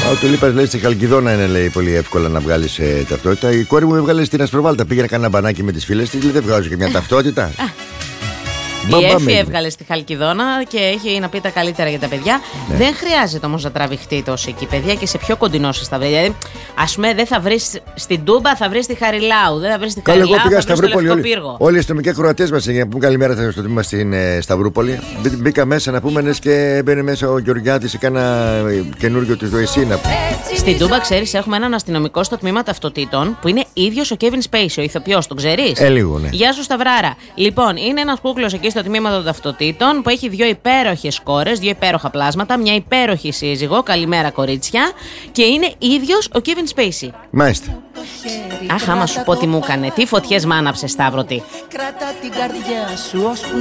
Του Λίπας λέει στη Χαλκιδόνα είναι, λέει, πολύ εύκολα να βγάλεις ταυτότητα. Η κόρη μου έβγαλε στην Ασπροβάλτα. Πήγαινε κανένα μπανάκι με τις φίλες της. Δεν βγάζω και μια ταυτότητα. Η Εφη έβγαλε στη Χαλκιδόνα και έχει να πει τα καλύτερα για τα παιδιά. Ναι. Δεν χρειάζεται όμως να τραβηχτεί τόσο εκεί, παιδιά, και σε πιο κοντινό σας θα βρει. Δηλαδή, ας πούμε, δεν θα βρει στην Τούμπα, θα βρει στη Χαριλάου. Δεν θα βρει στη Χαριλάου, θα βρει στο Λευκοπύργο. Όλοι οι αστυνομικοί ακροατές μας για να πούμε καλημέρα στο τμήμα στην Σταυρούπολη. Μπήκα μέσα να πούμε, λες και μπαίνει μέσα ο Γεωργιάτης ή κάνα καινούργιο του Εσύνα. Στην Τούμπα, ξέρεις, έχουμε έναν αστυνομικό στο τμήμα ταυτοτήτων που είναι ίδιος ο Κέβιν Σπέισι, ο ηθοποιός, τον ξέρεις? Λίγο, ναι. Γεια σου, Σταυράρα. Λοιπόν, είναι ένας κούκλος εκεί στο τμήμα των ταυτοτήτων που έχει 2 υπέροχες κόρες, 2 υπέροχα πλάσματα, μια υπέροχη σύζυγο. Καλημέρα, κορίτσια. Και είναι ίδιος ο Κέβιν Σπέισι. Μάλιστα. Αχ, άμα σου πω τι μου έκανε, τι φωτιές μ' άναψε, Σταύρωτη. Κράτα την καρδιά σου.